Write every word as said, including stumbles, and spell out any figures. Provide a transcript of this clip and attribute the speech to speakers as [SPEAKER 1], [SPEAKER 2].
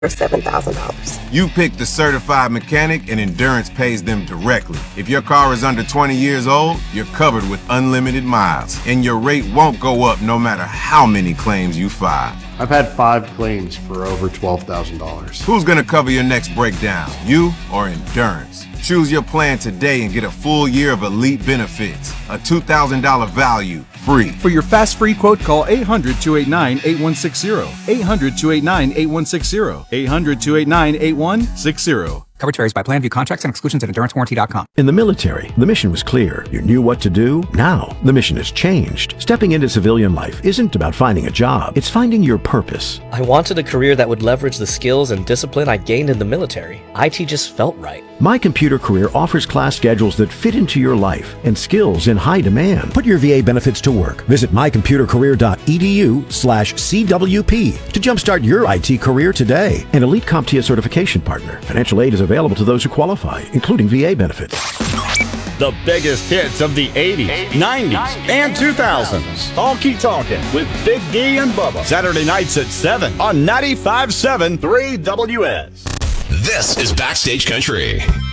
[SPEAKER 1] for seven thousand dollars.
[SPEAKER 2] You pick the certified mechanic and Endurance pays them directly. If your car is under twenty years old, you're covered with unlimited miles, and your rate won't go up no matter how many claims you file.
[SPEAKER 3] I've had five claims for over twelve thousand dollars.
[SPEAKER 2] Who's gonna cover your next breakdown, you or Endurance? Choose your plan today and get a full year of elite benefits. A two thousand dollars value, free.
[SPEAKER 4] For your fast free quote, call eight hundred, two eight nine, eight one six zero. eight hundred, two eight nine, eight one six zero. eight hundred, two eight nine, eight one six zero.
[SPEAKER 5] Coverage varies by plan. View contracts and exclusions at endurance warranty dot com.
[SPEAKER 6] In the military, the mission was clear. You knew what to do. Now, the mission has changed. Stepping into civilian life isn't about finding a job. It's finding your purpose.
[SPEAKER 7] I wanted a career that would leverage the skills and discipline I gained in the military. I T just felt right.
[SPEAKER 6] My Computer Career offers class schedules that fit into your life and skills in high demand.
[SPEAKER 8] Put your V A benefits to work. Visit my computer career dot e d u slash C W P to jumpstart your I T career today.
[SPEAKER 6] An elite CompTIA certification partner. Financial aid is available to those who qualify, including V A benefits.
[SPEAKER 9] The biggest hits of the eighties, nineties, and two thousands. Honky Tonkin' with Big D and Bubba. Saturday nights at seven on ninety-five point seven three W S.
[SPEAKER 10] This is Backstage Country.